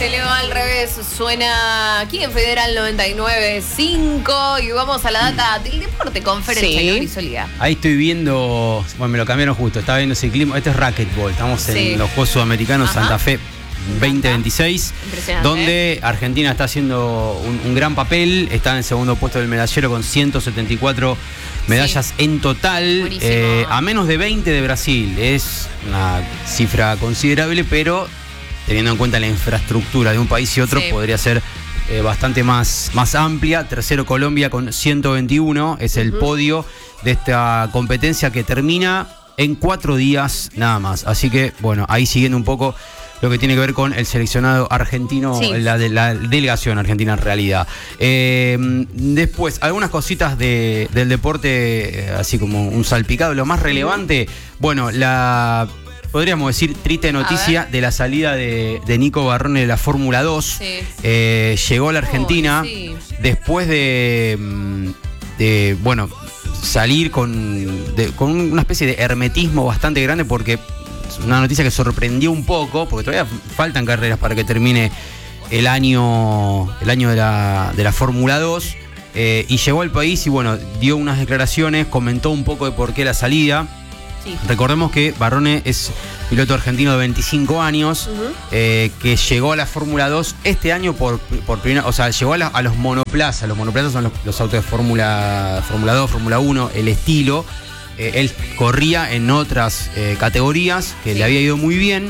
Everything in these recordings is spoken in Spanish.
se le va al revés. Suena aquí en Federal 99.5 y vamos a la data del deporte con Ferenc Solía. Ahí estoy viendo, bueno, me lo cambiaron justo, estaba viendo ciclismo. Este es racquetball, estamos en los Juegos Sudamericanos Santa Fe 2026, donde Argentina está haciendo un gran papel, está en el segundo puesto del medallero con 174 medallas en total, a menos de 20 de Brasil. Es una cifra considerable, pero teniendo en cuenta la infraestructura de un país y otro, podría ser bastante más amplia. Tercero Colombia con 121, es el podio de esta competencia que termina en 4 días nada más. Así que, bueno, ahí siguiendo un poco lo que tiene que ver con el seleccionado argentino, la delegación argentina en realidad. Después, algunas cositas del deporte, así como un salpicado. Lo más relevante, bueno, podríamos decir, triste noticia de la salida de Nico Barrone de la Fórmula 2. Llegó a la Argentina después de salir con una especie de hermetismo bastante grande, porque una noticia que sorprendió un poco, porque todavía faltan carreras para que termine el año de la Fórmula 2, y llegó al país y bueno, dio unas declaraciones, comentó un poco de por qué la salida. Recordemos que Barrone es piloto argentino de 25 años, que llegó a la Fórmula 2 este año por primera, o sea, llegó a los monoplazas. Los monoplazas son los autos de Fórmula 2, Fórmula 1, el estilo. Él corría en otras categorías que le había ido muy bien,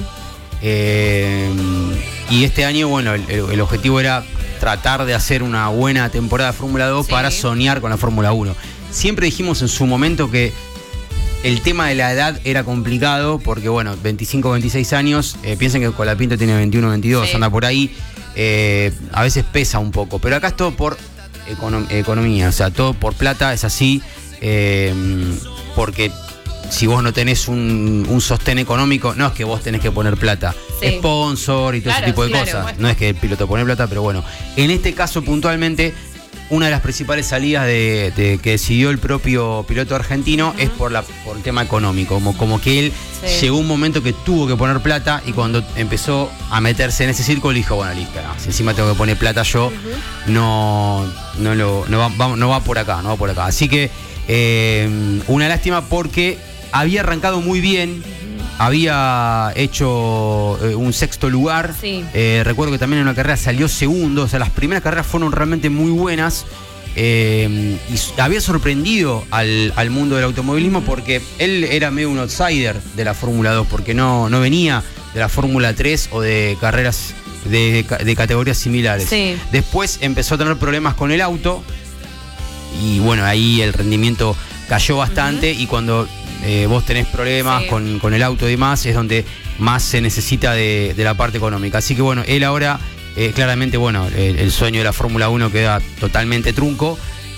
y este año, bueno, el objetivo era tratar de hacer una buena temporada de Fórmula 2 para soñar con la Fórmula 1. Siempre dijimos en su momento que el tema de la edad era complicado, porque bueno, 25, 26 años, piensen que Colapinto tiene 21, 22, anda por ahí, a veces pesa un poco, pero acá es todo por economía, o sea, todo por plata, es así. Porque si vos no tenés un sostén económico, no es que vos tenés que poner plata, sponsor y todo ese tipo de cosas. Bueno. No es que el piloto pone plata, pero bueno, en este caso puntualmente, una de las principales salidas que decidió el propio piloto argentino es por el tema económico, como que él llegó un momento que tuvo que poner plata, y cuando empezó a meterse en ese círculo dijo, bueno, listo, si encima tengo que poner plata yo, no va por acá. Así que una lástima, porque había arrancado muy bien, había hecho un 6º lugar. Recuerdo que también en una carrera salió segundo, o sea, las primeras carreras fueron realmente muy buenas, y había sorprendido al mundo del automovilismo, porque él era medio un outsider de la Fórmula 2, porque no venía de la Fórmula 3 o de carreras de categorías similares. Después empezó a tener problemas con el auto, y bueno, ahí el rendimiento cayó bastante, y cuando vos tenés problemas con el auto y demás, es donde más se necesita de la parte económica. Así que bueno, él ahora, claramente, bueno, el sueño de la Fórmula 1 queda totalmente trunco,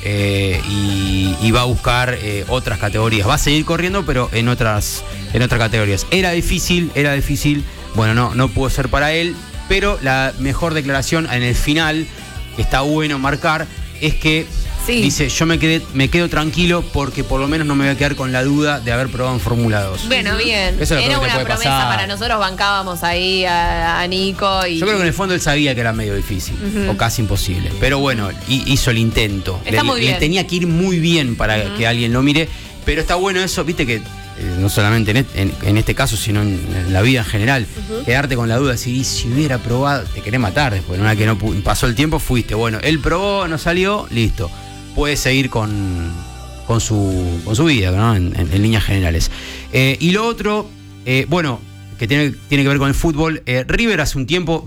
y va a buscar otras categorías. Va a seguir corriendo, pero en otras categorías. Era difícil, bueno, no pudo ser para él, pero la mejor declaración en el final, que está bueno marcar, es que dice, yo me quedo tranquilo, porque por lo menos no me voy a quedar con la duda de haber probado en Fórmula 2. Bueno, bien. Eso era una promesa pasar. Para nosotros, bancábamos ahí a Nico. Yo creo que en el fondo él sabía que era medio difícil, o casi imposible. Pero bueno, hizo el intento. Le tenía que ir muy bien para que alguien lo mire. Pero está bueno eso, viste que no solamente en este caso, sino en la vida en general, quedarte con la duda, si hubiera probado, te querés matar después. Una vez que no pasó el tiempo, fuiste. Bueno, él probó, no salió, listo. Puede seguir con su vida, ¿no? En líneas generales. Y lo otro, bueno, que tiene que ver con el fútbol. River hace un tiempo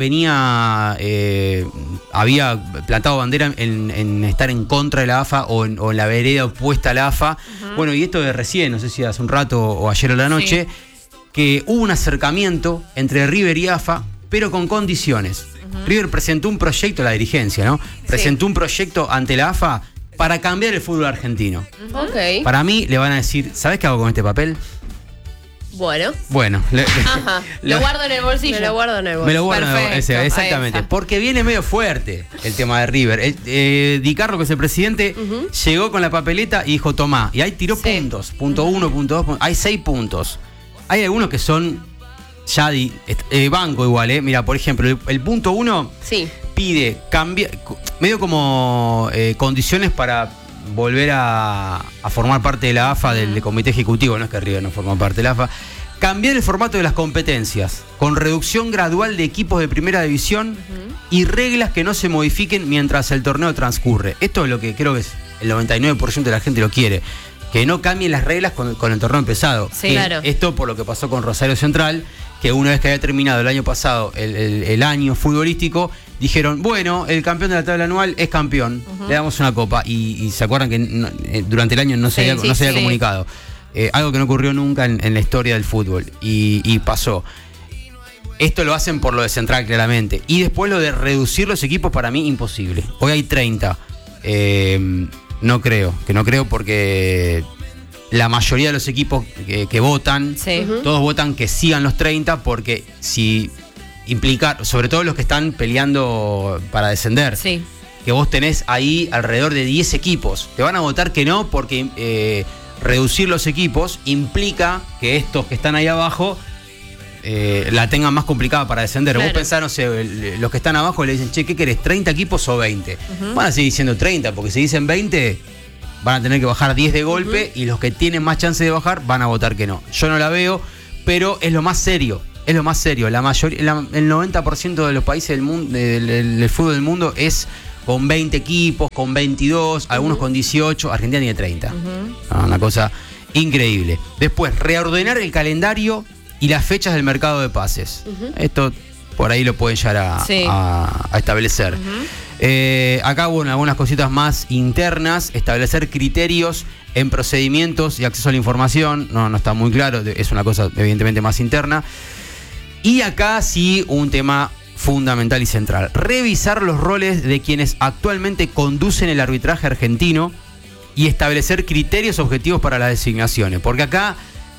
había plantado bandera en estar en contra de la AFA, o en la vereda opuesta a la AFA. Bueno, y esto de recién, no sé si hace un rato o ayer a la noche, que hubo un acercamiento entre River y AFA, pero con condiciones. River presentó un proyecto, la dirigencia, ¿no? Presentó un proyecto ante la AFA para cambiar el fútbol argentino. Para mí le van a decir, ¿sabés qué hago con este papel? Bueno. Lo guardo en el bolsillo. Me lo guardo en el bolsillo. Me lo guardo en el bolsillo, exactamente. Porque viene medio fuerte el tema de River. Di Carlo, que es el presidente, llegó con la papeleta y dijo, tomá. Y ahí tiró puntos. Punto 1, punto 2. Hay 6 puntos. Hay algunos que son ya banco igual, mira, por ejemplo, el punto 1 pide cambiar, medio como condiciones para volver a formar parte de la AFA, del comité ejecutivo, no es que River no forma parte de la AFA. Cambiar el formato de las competencias, con reducción gradual de equipos de primera división y reglas que no se modifiquen mientras el torneo transcurre. Esto es lo que creo que es el 99% de la gente lo quiere. Que no cambien las reglas con el torneo empezado. Sí, claro. Esto por lo que pasó con Rosario Central, que una vez que había terminado el año pasado el año futbolístico, dijeron, bueno, el campeón de la tabla anual es campeón, le damos una copa. Y se acuerdan que durante el año no se había comunicado. Algo que no ocurrió nunca en la historia del fútbol. Y pasó. Esto lo hacen por lo de Central, claramente. Y después lo de reducir los equipos, para mí, imposible. Hoy hay 30. No creo porque la mayoría de los equipos que votan, todos votan que sigan los 30, porque si implicar, sobre todo los que están peleando para descender, que vos tenés ahí alrededor de 10 equipos, te van a votar que no, porque reducir los equipos implica que estos que están ahí abajo la tengan más complicada para descender. Claro. Vos pensás, no sé, los que están abajo le dicen, che, ¿qué querés? ¿30 equipos o 20? Van a seguir diciendo 30, porque si dicen 20, van a tener que bajar 10 de golpe, y los que tienen más chance de bajar van a votar que no. Yo no la veo, pero es lo más serio. Es lo más serio. La mayoría, el 90% de los países del mundo, del fútbol del mundo, es con 20 equipos, con 22, algunos con 18. Argentina tiene 30. Una cosa increíble. Después, reordenar el calendario y las fechas del mercado de pases. Esto por ahí lo pueden llegar a establecer. Acá, bueno, algunas cositas más internas. Establecer criterios en procedimientos y acceso a la información. No está muy claro, es una cosa evidentemente más interna. Y acá sí, un tema fundamental y central. Revisar los roles de quienes actualmente conducen el arbitraje argentino y establecer criterios objetivos para las designaciones. Porque acá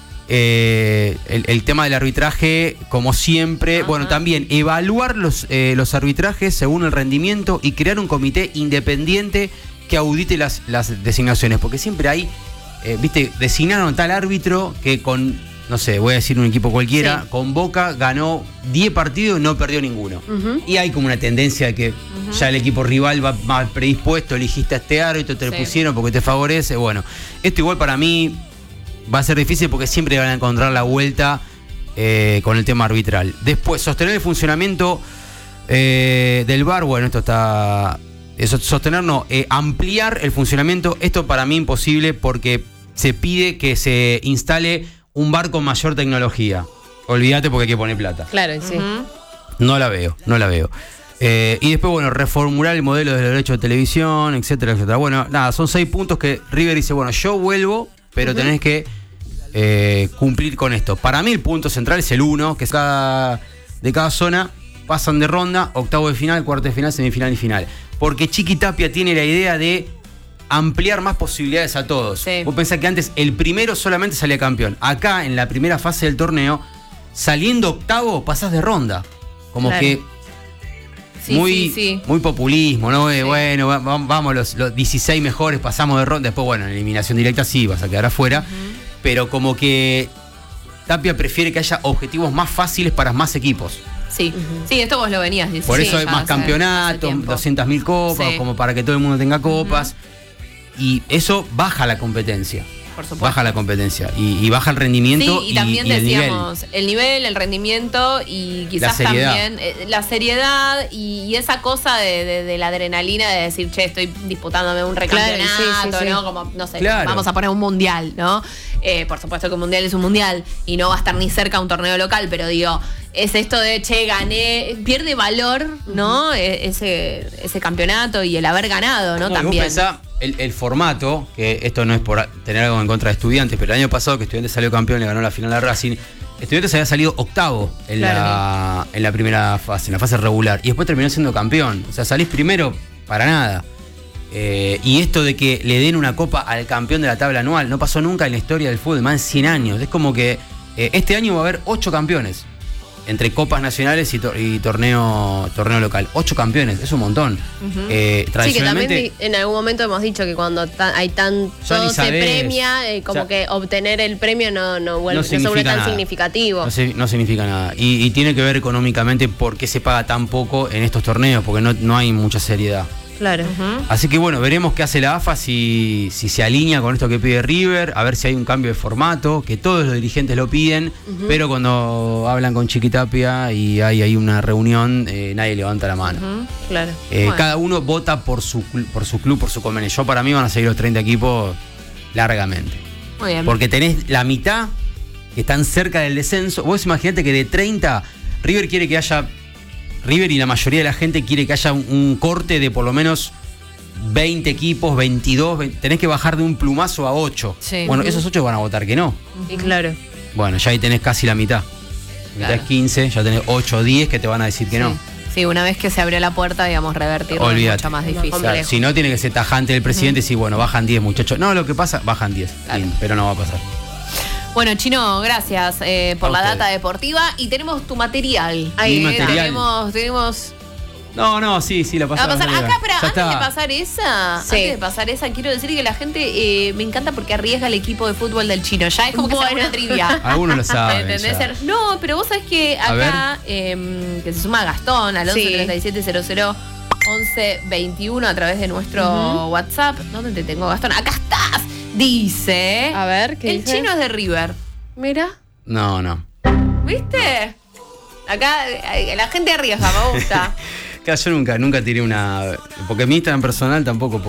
el tema del arbitraje, como siempre, bueno, también evaluar los arbitrajes según el rendimiento y crear un comité independiente que audite las designaciones, porque siempre hay, designaron tal árbitro que con, no sé, voy a decir un equipo cualquiera, con Boca ganó 10 partidos y no perdió ninguno. Y hay como una tendencia de que ya el equipo rival va más predispuesto, elegiste a este árbitro, te lo pusieron porque te favorece. Bueno, esto igual para mí va a ser difícil porque siempre van a encontrar la vuelta con el tema arbitral. Después, sostener el funcionamiento del VAR. Bueno, esto está... ampliar el funcionamiento. Esto para mí imposible porque se pide que se instale un VAR con mayor tecnología. Olvídate porque hay que poner plata. Claro, sí. No la veo. Y después, bueno, reformular el modelo de los derechos de televisión, etcétera, etcétera. Bueno, nada, son 6 puntos que River dice, bueno, yo vuelvo, pero tenés que cumplir con esto. Para mí el punto central es el 1, que es de cada zona pasan de ronda, octavo de final, cuarto de final, semifinal y final. Porque Chiqui Tapia tiene la idea de ampliar más posibilidades a todos. Vos pensás que antes el primero solamente salía campeón. Acá, en la primera fase del torneo, saliendo octavo, pasás de ronda. Como que muy populismo, ¿no? Bueno, vamos, los 16 mejores pasamos de ronda. Después, bueno, en eliminación directa sí vas a quedar afuera. Pero como que Tapia prefiere que haya objetivos más fáciles para más equipos. Sí, esto vos lo venías diciendo. Por eso hay más campeonatos, 200.000 copas, como para que todo el mundo tenga copas. Y eso baja la competencia. Por supuesto. Baja la competencia y baja el rendimiento y también decíamos el nivel, el rendimiento y quizás también la seriedad y esa cosa de la adrenalina de decir, che, estoy disputándome un recampeonato, ¿no? Como, no sé, vamos a poner un mundial, ¿no? Por supuesto que un mundial es un mundial y no va a estar ni cerca un torneo local, pero digo, es esto de, che, gané, pierde valor, ¿no? Ese campeonato y el haber ganado, ¿no? También. Vos pensá, el formato, que esto no es por tener algo en contra de Estudiantes, pero el año pasado que Estudiantes salió campeón, le ganó la final a Racing. Estudiantes había salido octavo en la primera fase, en la fase regular, y después terminó siendo campeón. O sea, salís primero para nada. Y esto de que le den una copa al campeón de la tabla anual no pasó nunca en la historia del fútbol, más de 100 años. Es como que este año va a haber 8 campeones. entre copas nacionales y torneo local. 8 campeones, es un montón. Tradicionalmente, sí, que también en algún momento hemos dicho que cuando hay tanto se premia, como que obtener el premio no se vuelve tan significativo. No significa nada. Y tiene que ver económicamente por qué se paga tan poco en estos torneos, porque no hay mucha seriedad. Claro. Así que bueno, veremos qué hace la AFA, si se alinea con esto que pide River, a ver si hay un cambio de formato, que todos los dirigentes lo piden, pero cuando hablan con Chiquitapia y hay una reunión, nadie levanta la mano. Claro. Bueno. Cada uno vota por su club, por su convenio. Yo, para mí, van a seguir los 30 equipos largamente. Muy bien. Porque tenés la mitad que están cerca del descenso. Vos imaginate que de 30, River y la mayoría de la gente quiere que haya un corte de por lo menos 20 equipos, 22, tenés que bajar de un plumazo a 8. Sí. Bueno, esos 8 van a votar que no. Y claro. Bueno, ya ahí tenés casi la mitad. Mitad es 15, ya tenés 8 o 10 que te van a decir que no. Sí, una vez que se abrió la puerta, digamos, revertirlo es mucho más difícil. Claro, si no, tiene que ser tajante el presidente y decir, bueno, bajan 10 muchachos. No, lo que pasa, bajan 10, claro. Pero no va a pasar. Bueno, Chino, gracias por la data deportiva. Y tenemos tu material. Ahí tenemos... No, sí, la pasamos. Acá, espera, antes de pasar esa, quiero decir que la gente me encanta porque arriesga el equipo de fútbol del Chino. Ya es como que es una trivia. Algunos lo saben. ¿Entendés? No, pero vos sabés que acá, que se suma Gastón al 113700 1121 a través de nuestro WhatsApp. ¿Dónde te tengo, Gastón? ¡Acá estás! Dice... A ver, ¿qué dice? El Chino es de River. Mira. No. ¿Viste? Acá la gente arriesga, me gusta. Yo nunca tiré una... Porque mi Instagram personal tampoco